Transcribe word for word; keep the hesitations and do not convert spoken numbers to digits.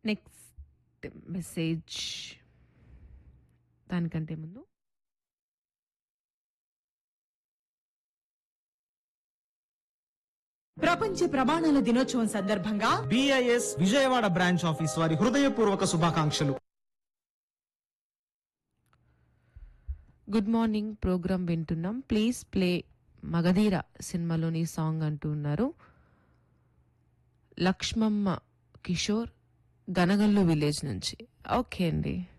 Next message దానికంటే ముందు ప్రపంచ ప్రమాణాల దినోత్సవం సందర్భంగా బిఐఎస్ విజయవాడ బ్రాంచ్ ఆఫీస్ వారి హృదయపూర్వక శుభాకాంక్షలు. గుడ్ మార్నింగ్ ప్రోగ్రామ్ వింటున్నాం, ప్లీజ్ ప్లే మగధీర సినిమాలోని సాంగ్ అంటూ ఉన్నారు. లక్ష్మమ్మ కిషోర్ గనగల్లు విలేజ్ నుంచి. ఓకే అండి.